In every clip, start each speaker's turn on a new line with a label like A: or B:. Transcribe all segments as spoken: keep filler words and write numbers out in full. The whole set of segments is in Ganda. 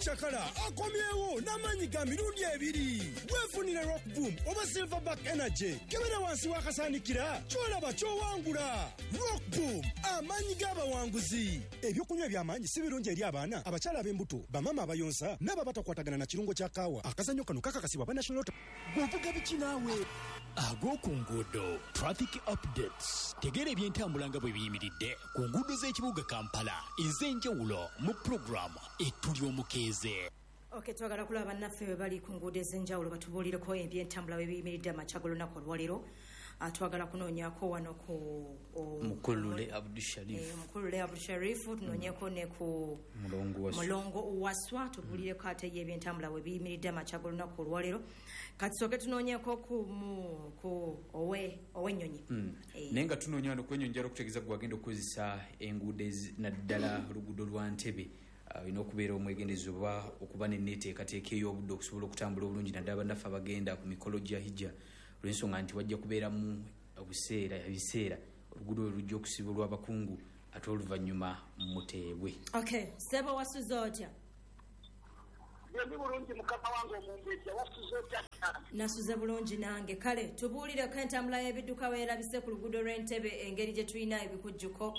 A: Chakala akomyewo n'amanyi ga mirundi ebiri. Weefunire Rock Boom oba Silverback Energy kebera wansi wakasanikira kyolaba kyowangula. Rock Boom amanyi g'abawanguzi. Ebyokunywa eby'amaanyi si birungi eri abaana abakyala ab'embuto bamama abayonsa n'ababatakwatagana na kirungo kya kaawa. Akazannyo kano kakakasibwa ba National Gwovuga biki naawe
B: ag'oku nguudo traffic updates tegeera ebyentambula nga bwe biyimiridde ku nguudo z'ekibuga Kampala ez'enjawulo mu puroguramu ettuli omukeeze.
C: Okay, twagala kulaba bannaffe bwe bali ku nguudo ez'enjawulo batubuulireko ebyentambula bwe biyimiridde amakyagolo olunaku olwaleero. Twagala kunoonyaako wano ku
D: Mukulule Abdul Sharif
C: Mukulule Abdul Sharif tunoonyeeko ne ku Mulongo Waswa tubuulireko ate ebyentambula bwe biyimiridde amakyagolo olunaku olwaleero. Kati sooke tunoonyeeko ku owe ow'ennyonyi.
D: Naye nga tunoonya wano ku ennyonyi njala okutegeeza gwe wagenda okukozesa enguudo naddala oluguudo lwa Ntebe. Olina okubeera omwegendezi oba okuba n'enneeteekateeka ey'obudde okusobola okutambula obulungi naddala bannaffe abagenda ku mikolo gya hijja olw'ensonga nti wajja kubeeramu obuseera ebiseera oluguudo lujja okusibulwa abakungu ate oluvannyuma muteebwe.
C: Okay, Sebo wasuze otya?
E: Ndi bulungi mukama wange omumbejja wasuze otya?
C: Nasuze bulungi nange. Kale tubuulireko entambula y'ebidduka weerabise ku luguudo lw'Entebe engeri gye tulina ebikujjuko.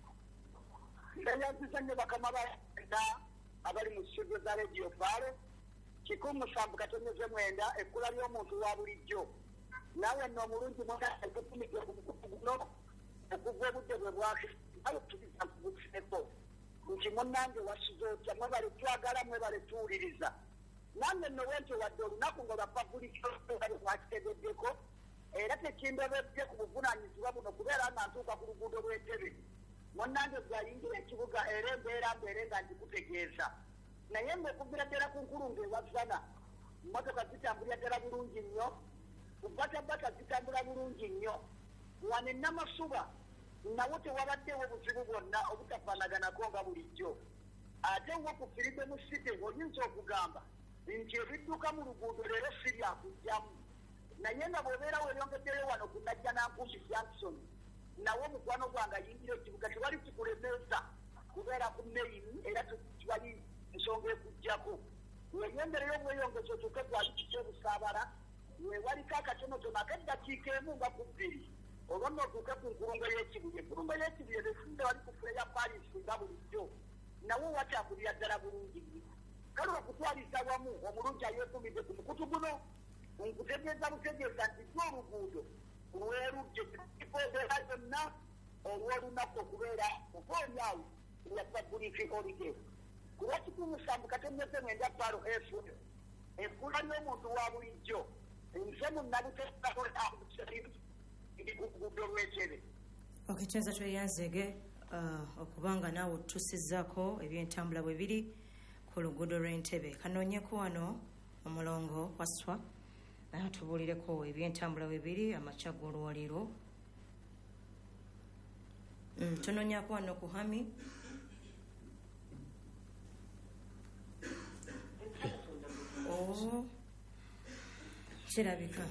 E: Ndayazizanye bakama baenda abali mu studio za Radio Pale kikumu sambu katonyeze mwenda ekkula ly'omuntu wa bulijjo nawe nno omulungi mwenda ekutumidde ku mukuguno okuva obudde bwe bwake ayo tubiza kubufeko nti munnange wasuze otya mwebale twagala mwebale tuwuliriza nange nno wente wadde olunaku nga lwapabulikyo bali mwakitegeddeko era tekindebedde ku buvunaanyizibwa buno kubeera nga ntuuka ku luguudo lw'Entebe munnange gwayingira ekibuga era embeera mbeere nga ndikutegeeza naye ng'okugira ddala ku nkulungu ewazana mmotoka zitambulira ddala bulungi nnyo kubatabata zitambula bulungi nnyo wano e Namasuba nawo tewabaddewo buzibu bwonna obutafaanaganako nga bulijjo ate wo ku Freedom City oyinza okugamba nti ebidduka mu luguudo leero si byakujjamu naye nga bw'obeera weeyongeddeyo wano ku Najjanankumbi Jackson nawo mukwano gwange ayingira ekibuga tewali kikulemesa kubeera ku meyini era tewali nsonga ekujjako weeyongereyo obweyongezo tuke gwali kikyobusaabala weewaliko akatonotono ak'eddakiika emu nga ku bbiri olwo nno otuuke ku nkulungo y'ekibuye enkulungo y'ekibuye befunde wali ku fule ya Paris nga bulijjo nawo wakyakulira ddala bulungi nnyo kale okutwaliza wamu omulungi ayeekumidde ku mukutu guno nkutegeeza butegeeza nti gwe oluguudo lwerujje kikobeera yonna olw'olunaku okubeera obaolyawo lwa public holiday ku lwa kikumu sambu katonyeze mwenda palo efu ekkula ly'omuntu wa bulijjo nze munnabutndi ku luguudo lw'Entebe.
C: Okay, kyenza tweyanzege okubanga naawe otutusizzaako ebyentambula bwe biri ku luguudo lw'Entebe. Kanoonyeko wano Omulongo Waswa naye tubuulireko ebyentambula bwe biri amakyaggo olwaleero. Mm, tunoonyako wano ku Hami. Oh, kirabika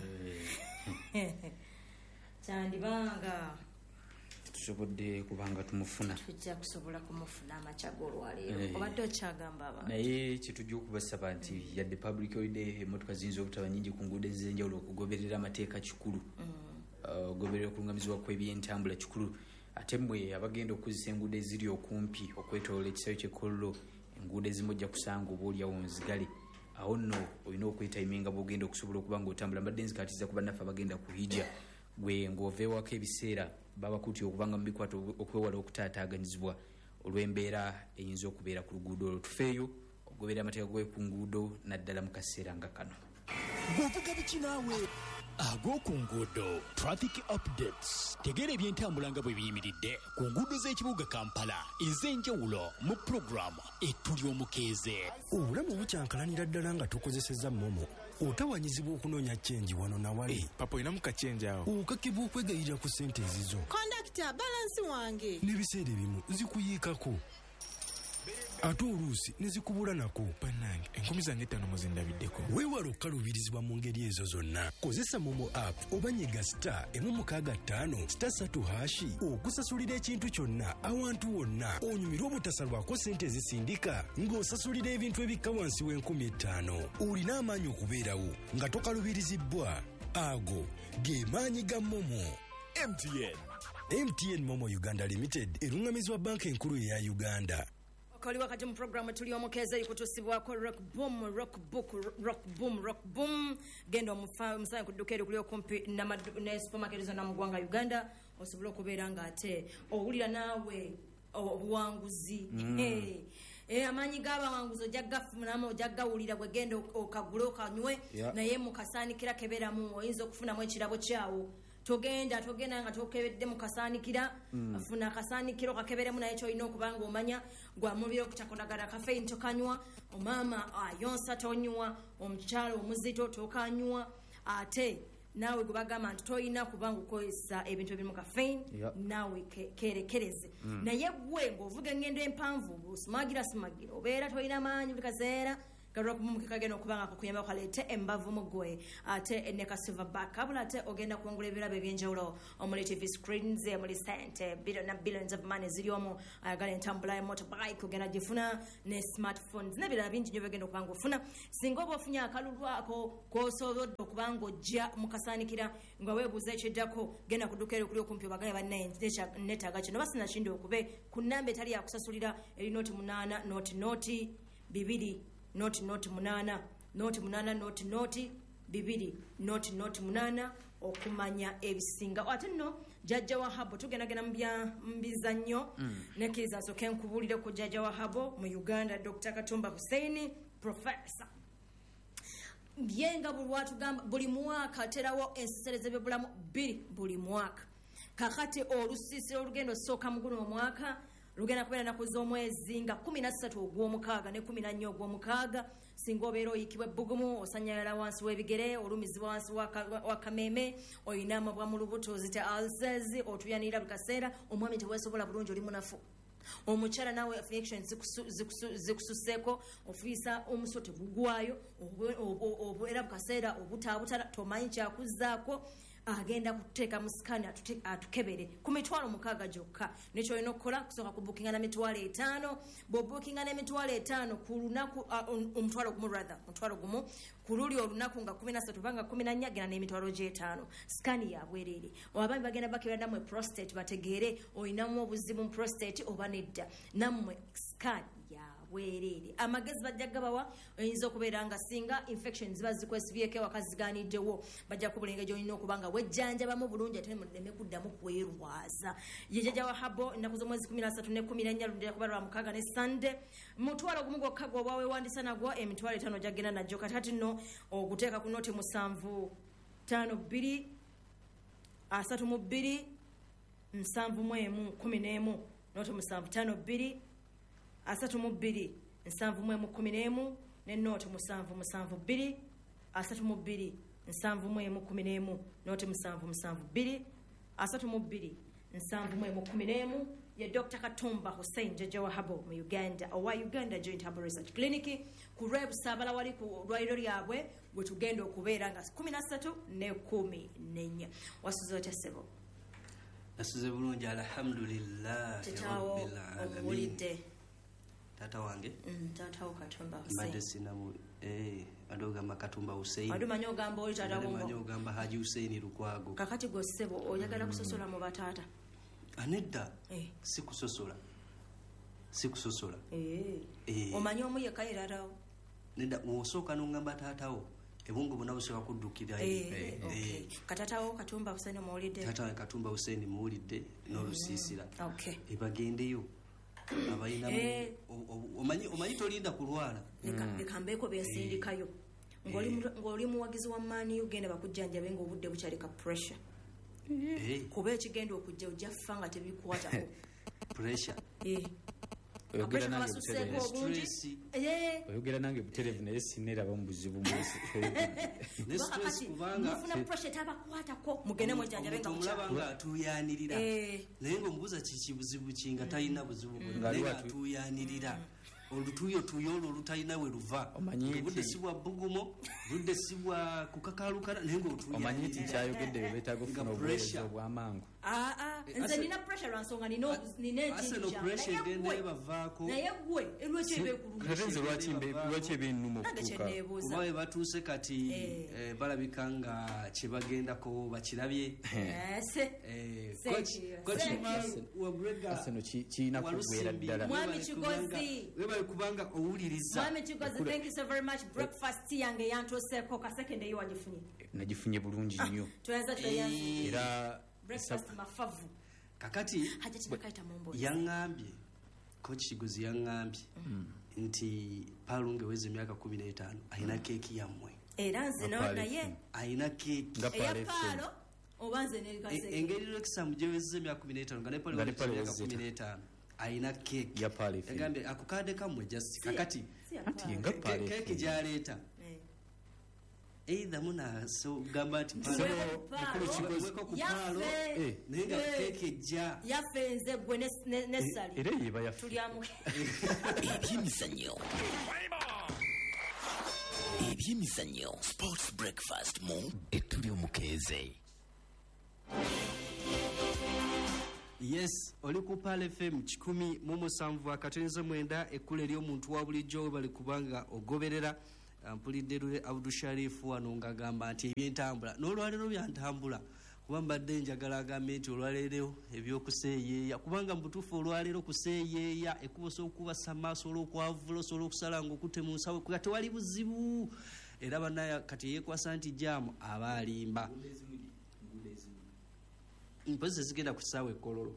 C: kyandibanga
D: tusobodde kubanga tumufuna
C: tujja kusobola kumufuna amakyaggo olwaleero obadde okyagamba abantu
D: naye kyetujja okubasaba nti yadde public holiday emmotoka ziyinza obutaba nnyingi ku nguudo ez'enjawulo okugoberera amateeka kikulu okugoberera okulungamizibwa kw'ebyentambula kikulu ate mmwe abagenda okukozesa enguudo eziri okumpi okwetoloola ekisaawe ky'ekololo enguudo ezimu ojja kusanga oba olyawo nzigale awo nno olina okwetayiminga bw'ogenda okusobola okuba ng'otambula mbadde nzikatiza ku bannaffe abagenda ku hijja gwe ng'oveewako ebiseera babakuti okubanga mu bikwata okwewala okutaataaganyizibwa olw'embeera eyinza okubeera ku luguudo olwo tufeeyo okugoberera amateeka gwe ku nguudo naddala mu kaseera nga kano.
B: Gwovuga biki naawe ag'oku nguudo traffic updates tegeera ebyentambula nga bwe biyimiridde ku nguudo z'ekibuga Kampala ez'enjawulo mu puroguramu ettuli omukeeze.
A: Obulamu bukyankalanira ddala nga tokozesezza momo otawanyizibwa okunoonya chenji wano na wali.
F: Hey, papa ina muka chenji awo
A: okakibwa okwegayirira ku ssente ezizo
G: kondakita balansi wange
A: n'ebiseera ebimu zikuyiikako. ate oluusi ne zikubula nako.
F: Bannange enkumi zange ttaano muzindabiddeko.
A: Weewala okukaluubirizibwa mu ngeri ezo zonna. Kozesa Momo app oba nyiga star emu mukaaga ttaano star ssatu hashi okusasulira ekintu kyonna awantu wonna onyumirwa obutasalwako ssente ezisindika ng'osasulira ebintu ebikka wansi w'enkumi ettaano. Olina amaanyi okubeerawo nga tokalubirizibwa. Ago ge maanyi ga Momo.
F: M T N
A: M T N Momo Uganda Limited erungamizibwa banka enkulu eya Uganda.
C: Kali wakati mu program tuli omukeza yukutusibwako rock boom rock book rock boom rock boom gendo musaye kudukere kuli okumpi na ne supermarket zo na mugwanga Uganda osobola okubeera nga ate owulira nawe obuwanguzi. mm. hey. Eh amanyi gaba wanguzo jagga funamo jagga ulira gwe gendo okagula okanywe yeah. naye mukasaanikira kebera mu oyinza okufuna mu ekirabo kyawo. Togenda togenda nga tokebedde mu kasaanikira mm. afuna kasaanikiro kakebere mu naye kyolina okubanga omanya gwa mubiro kutakonagala caffeine tokanywa omama ayonsa tonywa omukyalo omuzito tokanywa ate nawe gubagamba nti toyina kubanga ukozesa ebintu ebimu caffeine yep. nawe kerekereze ke mm. naye gwe ng'ovuga engendo empanvu sumagira sumagira obeera toyina maanyi buli kaseera Garok mumukageno kubanga kukuyamba kwalete embavu mugwe ate eneka silverback kabula ate ogenda kuongula ebirabo ebyenjawulo omuli T V screens omuli sente billion na billions of money ziriomo ayagala entambula ya motorbike ogenda gifuna ne smartphones ne bilala bingi nyo begenda kubanga ofuna singa oba ofunya akalulwako k'osobodde okubanga ojja mukasaanikira nga weebuuza ekiddako genda kudukere kuli okumpi obagale banne neetaaga kino basina kindi okube ku nnamba etali yakusasulira eri noti munaana noti noti bibiri noti noti munana noti munana noti noti bibiri noti noti munana okumanya ebisinga ate nno jajja wa habo tugendagenda mbya mbizannyo mm. nekiza so kenkubulire ku jajja wa habo mu Uganda Doctor Katumba Hussein professor byenga bulwatu gamba buli mwaka terawo ensisereze bebulamu biri buli mwaka kakati olusisiro olugendo soka muguno omwaka lugenda kubeera na kuzo omwezi nga kumi na ssatu ogw'omukaaga ne kumi na nnya ogw'omukaaga singa obeera oyikibwa ebbugumu osanyalala wansi w'ebigere olumizibwa wansi wa kameme oyina amabwa mu lubuto zita ulcers otuyanira buli kaseera omwami teweesobola bulungi oli munafu omukyala nawe affection zikususeeko ofiisa omuso tegugwayo obeera bukaseera obutaabutala tomanyi kyakuzzaako agenda kuteeka musikani atukebere ku mitwalo mukaaga gyokka nekyo olina okukola kusooka kubukinga na mitwalo etaano bw'obukinga n'emitwalo etaano ku lunaku omutwalo gumu rather omutwalo gumu ku luli olunaku nga kumi na ssatu banga kumi na nnya genda n'emitwalo gy'etaano sikani ya bwereere abaami bagenda bakebera nammwe prostate bategeere olinamu obuzibu mu prostate oba nedda nammwe sikani ya bwereere amagezi bajja gabawa oyinza okubeera nga singa infections ziba zikwesibyeko ewaka zigaaniddewo bajja kubulenga gyolina okuba nga wejjanjabamu bulungi ate muleme kuddamu kwerwaza ye jjajja wa habo ennaku z'omwezi kumi na ssatu ne kumi na nnya lundira kuba lwa mukaaga ne sande mutwalo gumu gwokka gwoba weewandisa nagwo emitwalo etaano gyagenda najjo katati nno oguteeka ku noti musanvu ttaano bbiri asatu mu bbiri nsanvu mu emu kumi n'emu noti musanvu ttaano bbiri asatu mu bbiri nsanvu mu emu kumi n'emu ne nooti musanvu musanvu bbiri asatu mu bbiri nsanvu mu emu kumi n'emu nooti musanvu musanvu bbiri asatu mu bbiri nsanvu mu emu kumi n'emu ye Doctor Katumba Hussein jjajja wa habo mu Uganda owa Uganda Joint Herbal Research Clinic ku Rebu Sabala wali ku lwaliro lyabwe bwe tugenda okubeera nga kumi na ssatu ne kumi n'ennya wasuze otya ssebo
G: nasuze bulungi alhamdulillah rabbil alamin tata wange
C: mm tata wa Katumba Hussein
G: madesina mu eh adoga makatumba Hussein
C: adumanya ogamba oli tata wongo
G: adumanya ogamba Haji Hussein Lukwago
C: kakati go ssebo oyagala kusosola mu batata
G: anedda
C: eh
G: sikusosola sikusosola
C: eh
G: eh
C: omanyi omu yekairarawo
G: nedda osooka n'ongamba taatawo ebungu bonna busobola kuddukira
C: eh okay katatawo Katumba Hussein muwulidde
G: tata wa Katumba Hussein muwulidde n'olusiisira
C: okay
G: ebagendeyo abayina
C: eh
G: omanyi omanyi tolinda kulwala
C: leka mbeeko bensindikayo ng'oli ng'oli muwagizi wa maani ugenda bakujjanja benga obudde bukyaleka pressure
G: eh
C: kuba ekigenda okujja ojja ffa nga tebikwatako
G: pressure
C: eh
D: oyogera nange buterevu
G: stress
C: eh
D: oyogera nange buterevu naye sineeraba mu buzibu mwesi
G: ne stress kubanga
C: mufuna pressure tabakwatako mugende mwejjanja benga
G: omulaba nga atuyanirira
C: eh
G: naye ng'omubuuza kiki buzibu ki nga talina buzibu bwonna naye nga atuyanirira olutuyo tuyo olwo lutalina we luva obudde si bwa bugumo budde si bwa kukakalukana naye ng'otuya
D: omanyi nti kyayogedde bwe beetaaga okufuna obuweereza obw'amangu
C: nze nina pressure lwansonga nina
G: egenda ebavaako
C: naye gwe lwaki
D: lwaki ebinuma okutuuka
G: kuba we batuuse kati balabika nga kye bagendako bakirabye
D: aseno kirina kugwera ddala
C: mwami kigozi
G: webale kubanga owuliriza
C: mwami kigozi thank you so very much breakfast yange yantuuseeko kasekende yo wagifunye
D: nagifunye bulungi nnyo
C: tuyanza tuyanza
D: era
C: breakfast mafavu
G: kakati yaŋŋambye coach kigozi yaŋŋambye nti palunge wezi emyaka kumi n'etaano alina keeki yammwe
C: era nze naye
G: alina keeki
C: eyapaalo oba nze nekaseke
G: engeri lwekisamu gyewezeza emyaka kumi n'etaano nga nepalemyaka kumi n'etaano alina keeki yagambye akukadde kammwe just kakati keeki gyaleeta either munasogamba nti weko ku paalo naye nga keeki ejja
C: yafenze gwe nesali
D: era yeba yafe
C: tulyamu
B: ebyemizannyo ebyemizannyo sports breakfast mu etuli omukeeze.
G: Yes, oli ku Pal F M kikumi mu musanvu akatenze mwenda ekkulu ery'omuntu wa bulijjo we bali kubanga ogoberera. Mpulidde Lule Abdul Sharif wano ng'agamba nti ebyentambula n'olwaleero byantambula kuba mbadde njagala agambe nti olwaleero ebyokuseeyeeya kubanga mu butuufu olwaleero kuseeyeeya ekubosa okubasa maaso olw'okwavula osobola okusala ng'okutte mu nsawo nga tewali buzibu era bannaya kati yeekwasa nti jaamu aba alimba mpozi zigenda ku kisaawe ekkololo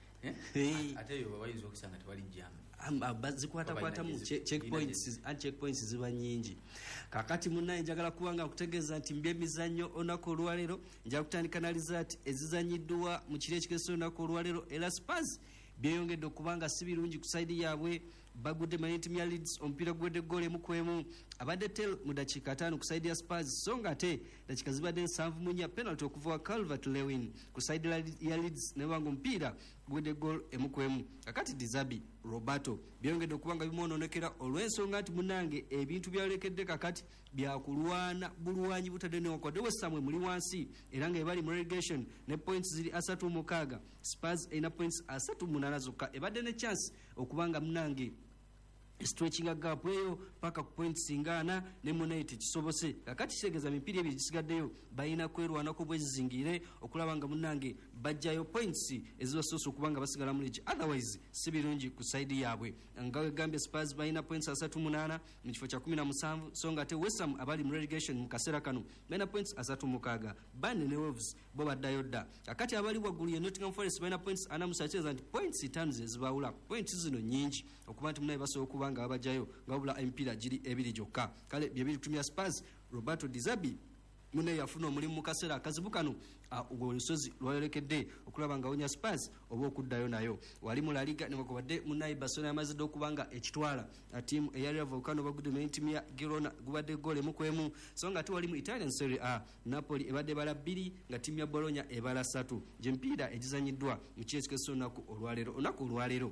D: ate yo bayinza okusanga tewali jaamu
G: bazikwatakwata mu checkpoints and checkpoints ziba nyingi kakati munnaye njagala kubanga kutegeeza nti mbyemizannyo onako olwaleero nja kutandika na result ezizanyiddwa mu kiro ekigezo onako olwaleero era Spurs byeyongedde okubanga si birungi ku saidi yaabwe bagudde manitimu ya Leeds omupiira gwedde ggoolo emu ku emu abadde tel mu dakiika ataano ku saidi ya Spurs so nga ate dakiika zibadde nsanvu mu nnya penalty okuva wa Calvert Lewin ku saidi ya Leeds ne banga omupiira gwedde ggoolo emu ku emu kakati Dizabi Roberto byongedde okubanga bimwononekera olw'ensonga nti munange ebintu byalekedde kakati byakulwana bulwanyi butadde newakodde wesamwe muli wansi era nga ebali mu relegation ne points ziri asatu mukaaga Spurs erina points asatu munaana zokka ebadde ne chance okubanga munange stretching gap eyo paka ku points ngana ne munite kisobose kakati kitegeeza mipiira ebiri gisigaddeyo balina kwerwanako bwezizingire okulaba nga munange bajjayo points ezibasoose okubanga basigala mu ligi otherwise si birungi ku saidi yaabwe nga wegambye Spurs balina points asatu munaana mu kifo kya kumi na musanvu so nga ate West Ham abali mu relegation mu kaseera kano balina points asatu mukaaga Burnley ne Wolves bo baddayo dda kakati abali waggulu ye Nottingham Forest balina points ana musakyeza nti points ttaano ze zibawula points zino nyingi okuba nti munaye basobola okuba nga babajayo nga wabula emipiira giri ebiri gyokka kale bye biri kutumya Spurs Roberto Dizabi munaye yafuna omulimu mu kaseera akazibu kano olusozi lwayolekedde okulaba nga wonya Spurs oba okuddayo nayo wali mu La Liga newankubadde munaye Barcelona yamazidde okubanga ekitwala ttiimu eya Real Volcano bagudde mu ttiimu ya Girona gubadde ggoolo emu ku emu so nga ate wali mu Italian Serie A Napoli ebadde bala bbiri nga ttiimu ya Bologna ebala ssatu gy'emipiira egizanyiddwa mu kiro ekigezo olunaku olwaleero olunaku olwaleero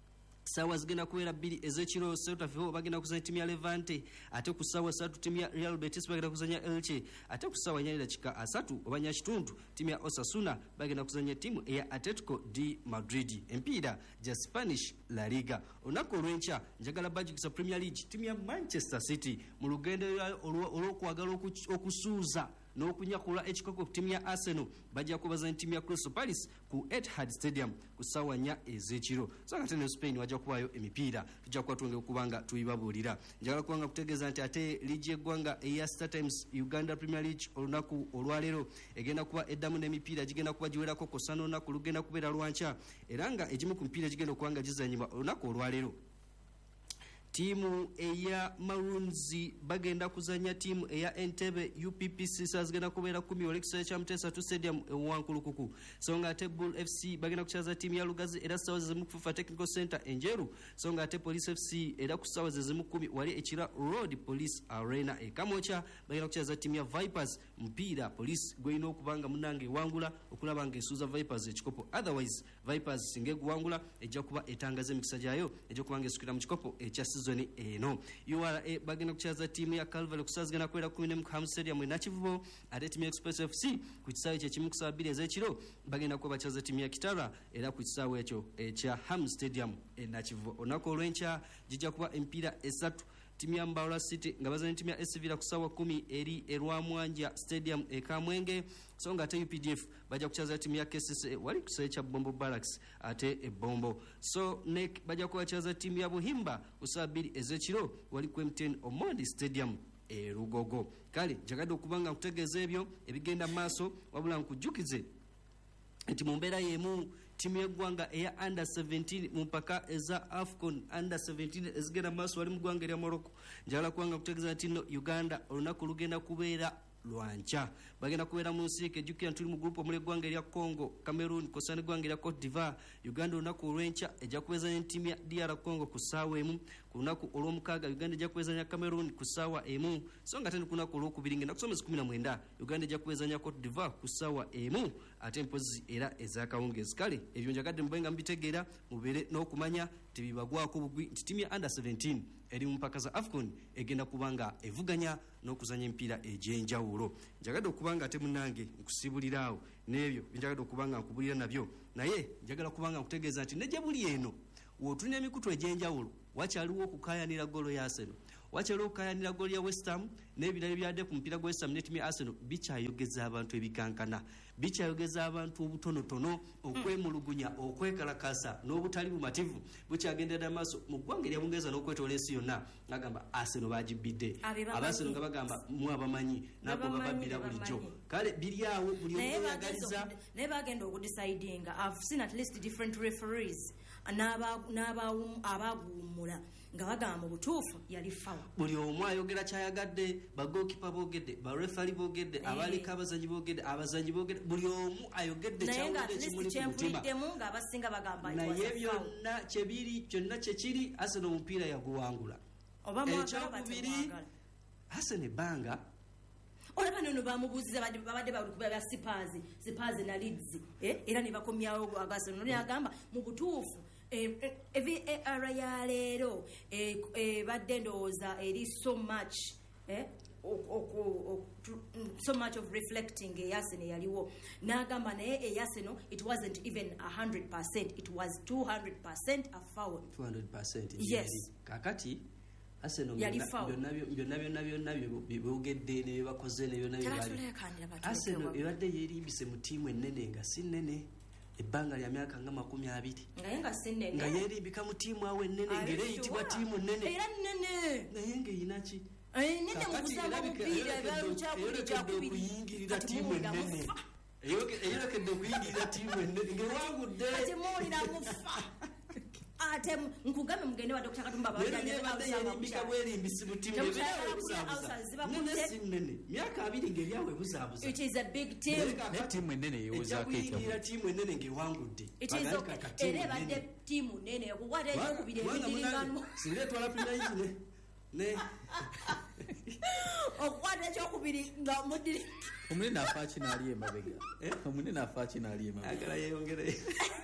G: sawa zigenda kubeera bbiri ez'ekiro Celta Vigo bagenda kuzanya ttiimu ya Levante ate ku ssaawa ssatu ttiimu ya Real Betis bagenda kuzanya Elche ate ku ssaawa nnya dakiika asatu oba nnya kitundu ttiimu ya Osasuna bagenda kuzanya ttiimu eya Atletico de Madrid empiira gya Spanish La Liga olunaku olw'enkya njagala bajjukisa Premier League ttiimu ya Manchester City mu lugendo olw'okwagala okusuuza n'okunyakula ekikopo ku ttiimu ya Arsenal bajja kubazanya ttiimu ya Crystal Palace ku Etihad Stadium ku ssaawa nnya ez'ekiro so nga tene Spain wajja kubayo emipiira tujja kuba twongera okubanga tuyibabuulira njagala kubanga kutegeeza nti ate liigi y'eggwanga eya Star Times Uganda Premier League olunaku olwaleero egenda kuba eddamu n'emipiira gigenda kuba giwerako kosa n'olunaku lugenda kubeera lwankya era nga egimu ku mipiira gigenda okuba nga gizanyibwa olunaku olwaleero tiimu eya Maroons bagenda kuzanya tiimu eya Entebbe U P P C zigenda kubeera kumi olekisera kya Mutesa tu Stadium ewankulukuku so nga ate Bull F C bagenda kuchaza tiimu ya Lugazi era ssaawa zemu ku Technical Center Enjeru so nga ate Police F C era ku ssaawa zemu kumi wali ekira Road Police Arena e Kamocha bagenda kuchaza tiimu ya Vipers mpiira Police gwina okubanga munange wangula okulaba nga esuuza Vipers ekikopo otherwise Vipers singe guwangula ejja kuba etangaza emikisa gyayo ejja kubanga esukira mu kikopo ekya season eno. U R A bagenda kuchaza timu ya Calvary kusazigana kwera kumi n'emu Ham Stadium e Nakivubo, ate timu ya Express F C ku kisaawe kye kimu kusaba bbiri ez'ekiro bagenda kuba bachaza timu ya Kitara era ku kisaawe ekyo ekya Ham Stadium e Nakivubo. Olunaku olw'enkya gijja kuba empiira esatu, timu ya Mbaula City nga bazanya timu ya S Villa kusawa kumi eri Erwamwanja Stadium e Kamwenge, so nga ate U P D F bajja kuchaza timu ya K C C A wali kusaya kya Bombo Barracks ate e Bombo. So N E C bajja kuchaza timu ya Buhimba kusawa bbiri ez'ekiro wali ku M T N Omondi Stadium e Rugogo. Kale jagadde okubanga nkutegeeza ebyo ebigenda maaso, wabula nkujjukize nti mu mbeera y'emu timu y'eggwanga eya under seventeen mu mpaka eza AFCON under seventeen ezigenda maaso wali mu ggwanga erya Morocco. Njagala kubanga kutegeeza nti nno Uganda olunaku lugenda kubeera lwanca, bagenda kubeera mu nsiike ejjukira tuli mu group omuli eggwanga erya Congo, Cameroon kosana eggwanga erya Cote d'Ivoire. Uganda olunaku olw'enkya ejja kuwezanya ttiimu ya D R Congo ku ssaawa emu, ku lunaku olw'omukaaga Uganda ejja kuwezanya Cameroon ku ssaawa emu, so nga ate ku lunaku olw'okubiri ngenda kusomesa kumi na mwenda Uganda ejja kuwezanya Cote d'Ivoire ku ssaawa emu, ate mpozi era ez'akawungeezi. Kale ebyo njagadde mubenga mbitegeera mubeere n'okumanya tebibagwako bugwi nti ttiimu ya under seventeen eri mu mpaka za AFCON egenda kubanga evuganya n'okuzanya empiira egy'enjawulo. Njagadde okubanga ate munnange nkusibuliraawo n'ebyo njagadde okubanga nkubulira nabyo, naye njagala kubanga nkutegeeza nti nejje buli eno wotulina emikutu egy'enjawulo wakyaliwo okukayanira golo ya Arsenal, wakyaliwo okukayanira golo ya West Ham n'ebirala ebyadde ku mupiira gwa West Ham ne ttiimu ya Arsenal, bikyayogeza abantu ebikankana, bikyayogeza abantu obutonotono, okwemulugunya, okwekalakasa n'obutali bumativu bukyagendera maaso mu ggwanga erya Bungereza n'okwetoola ensi yonna. Agamba Arsenal bagibbidde, Abarsenal nga bagamba mu abamanyi nabo bababbira bulijjo. Kale biri awo buli omu yagaliza
C: naye bagenda okudecidinga. I've seen at least different referees n'abaguwummula nga bagamba mu butuufu yali fawa.
G: Buli omu ayogera kyayagadde, bagokipa boogedde, barefali boogedde, abaleka abazanyi boogedde, abazanyi boogedde, buli omu ayogedde kyawudde kimuli ku mutima.
C: Nga abasinga bagamba
G: naye byonna kyebiri kyonna kyekiri Arsenal omupiira yaguwangula. Ekyokubiri Arsenal ebbanga
C: olaba nono bamubuuziza babadde balukuba bya Spurs Spurs na Leeds era ne bakomyawo Arsenal n'agamba mu butuufu V A R ya leero badde ndowooza eri so much so much of reflecting a Arsenal yaliwo n'agamba naye a Arsenal it wasn't even one hundred percent, it was two hundred percent a foul.
G: two hundred percent
C: yes.
G: Kakati Arsenal
C: byonna
G: byonna byonna byonna byogedde ne bakoze ne byonna byali Arsenal ebadde yerimbise mu tiimu ennene nga si nnene ebbanga lya myaka nga makumi abiri nga yerimbika mu tiimu awo ennene ngera eyitibwa tiimu nnene
C: era nnene
G: naye ng'eyina ki
C: nnene mu kusamba mupiira ebyalukyakubi
G: okuyingirira tiimu ennene eyolekedde okuyingirira tiimu ennene ngewangudde
C: ate muwulira mufa ate nkugambe mugende wadde okukyaka tumba
G: babalimbika bwerimbisi mu tiimu nnene myaka abiri ng'eryawe buzaabuza.
C: It is a big team.
D: Tiimu ennene yewozaako
G: ekuyingira tiimu ennene ng'ewangudde
C: era ebadde tiimu nnene okukwata ebyokubiri ebidiringano
G: singa etwala pinaitine ne
C: okukwata ekyokubiri nga mudiri
D: omunene afa kinaali emabega omunene afa kinaali emabega
G: agala yeyongere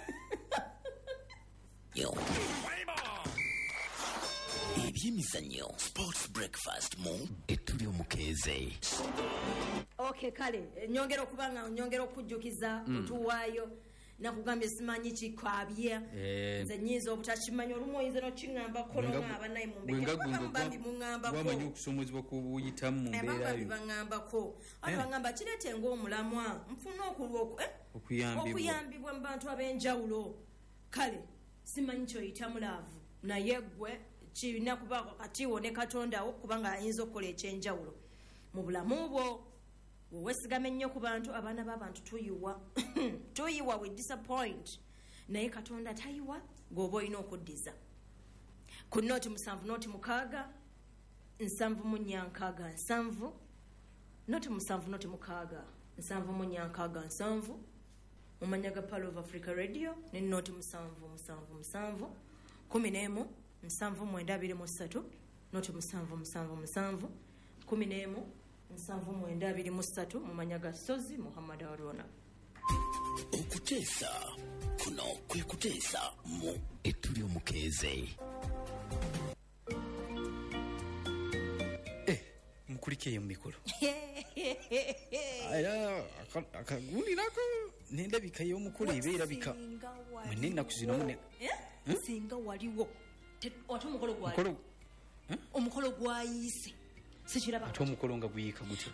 B: ebyemizannyo sports breakfast mu ettuli omukeeze.
C: Okay, kale nyongera okubanga nyongera okujjukiza otuwaayo nakugambye simanyi kikwabye nze nyiza obutakimanyi olumu oyinza nokiŋŋambako noŋŋamba naye mumbambi muŋŋambako
D: wamanyi okusomozebwa kubuyitamu mu mbeera yo
C: baŋŋambako ate baŋŋamba kireete ng'omulamwa nfuna okulwa okuyambibwa mu bantu ab'enjawulo. Kale simanyi kyoyitamu laavu naye gwe kirina kubaako katiwo ne katondawo kubanga ayinza okukola ekyenjawulo mu bulamu bwo. Wewesigama ennyo ku bantu, abaana b'abantu tuyiwa tuyiwa we disappoint naye katonda tayiwa ng'oba olina okuddiza. Ku nooti musanvu nooti mukaaga nsanvu mu nnyankaaga nsanvu nooti musanvu nooti mukaaga nsanvu mu nnyankaaga nsanvu mu mannya ga Pearl of Africa Radio ne nooti musanvu musanvu musanvu kumi n'emu nsanvu mwenda abiri mu ssatu nooti musanvu musanvu musanvu kumi n'emu nsanvu mwenda abiri mu ssatu mu mannya ga Sozi Muhammad Arona.
B: Okuteesa kuno kwe kuteesa mu ettuli omukeeze.
D: kuliko mu mikolo era akagulirako n'endabika y'omukolo ebeera bika mwene ennaku zino mune
C: singa waliwo ate omukolo gwali omukolo gwayise sikiraba
D: ate omukolo nga guyiika gutya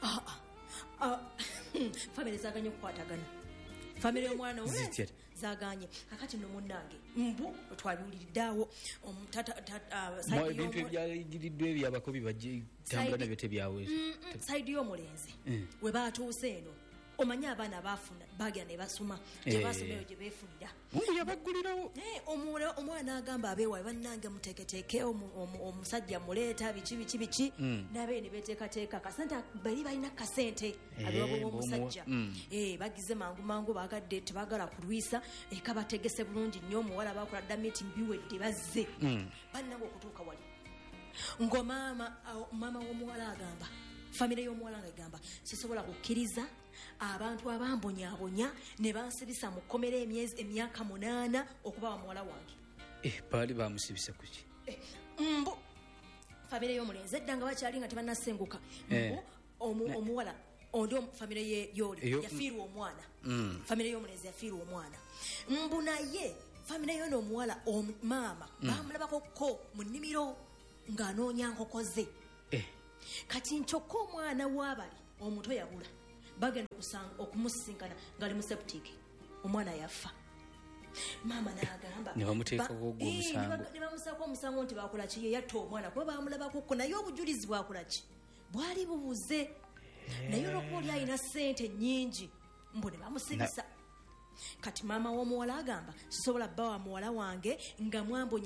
C: famire zaganye okukwatagana famire y'omwana we zaganye kakati no munnange mbu twabiwuliriddeawo
D: ebintu ebyayigiriddwa ebyo abakobi bajje tambula nabyo tebyawe
C: saidi y'omulenzi we baatuuse eno omanye abaana bafuna bagenda ne basoma gye basomero gye beefunira
D: mungu yabaggulirawo
C: omwana agamba abeewawe bannange muteeketeeke omusajja muleeta biki biki biki nabe ne beteekateeka kasente bali balina kasente abeewabo b'omusajja bagize mangu mangu bagadde tebagala kulwisa eka bategese bulungi nnyo omuwala bakola dda meeting biwedde bazze bannange okutuuka wali ng'omaama maama w'omuwala agamba famire y'omuwala nga egamba sisobola kukkiriza abantu abambonyabonya ne bansibisa mu kkomera emyezi emyaka munaana okuba wa muwala wange
D: baali bamusibisa kuki
C: mbu famire y'omulenzi edda nga bakyali nga tebannasenguka mbu omuwala ondi famire yoli yafiirwa omwana famire y'omulenzi yafiirwa omwana mbu naye famire yo n'omuwala maama bamulabako ko mu nnimiro ng'anoonya nkoko ze kati nkyokka omwana w'abali omuto yabula bagenda okumusinkana ng'ali mu septiki omwana yafa maama n'agamba
D: ne bamuteekako omusango
C: ne bamusaako omusango nti bakola ki ye yatta omwana kuba bamulabakokko naye obujulizi bwakola ki bwali bubuze naye olwokuba oli alina ssente nnyingi mbu ne bamusibisa kati maama w'omuwala agamba sisobola bba wa muwala wange nga mwambo